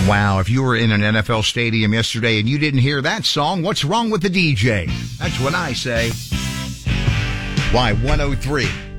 Wow, if you were in an NFL stadium yesterday and you didn't hear that song, what's wrong with the DJ? That's what I say. Y103.